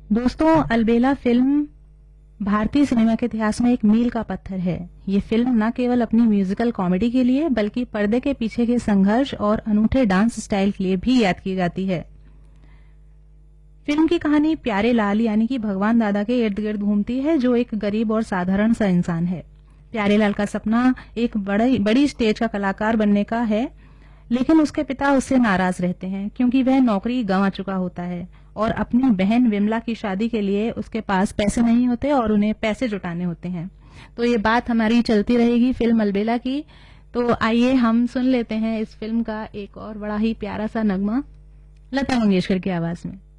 दोस्तों, अलबेला फिल्म भारतीय सिनेमा के इतिहास में एक मील का पत्थर है। ये फिल्म न केवल अपनी म्यूजिकल कॉमेडी के लिए बल्कि पर्दे के पीछे के संघर्ष और अनूठे डांस स्टाइल के लिए भी याद की जाती है। फिल्म की कहानी प्यारे लाल यानी कि भगवान दादा के इर्द गिर्द घूमती है, जो एक गरीब और साधारण सा इंसान है। प्यारे लाल का सपना एक बड़ी स्टेज का कलाकार बनने का है, लेकिन उसके पिता उससे नाराज रहते हैं क्योंकि वह नौकरी गंवा चुका होता है और अपनी बहन विमला की शादी के लिए उसके पास पैसे नहीं होते और उन्हें पैसे जुटाने होते हैं। तो ये बात हमारी चलती रहेगी फिल्म अलबेला की। तो आइए हम सुन लेते हैं इस फिल्म का एक और बड़ा ही प्यारा सा नगमा लता मंगेशकर की आवाज में।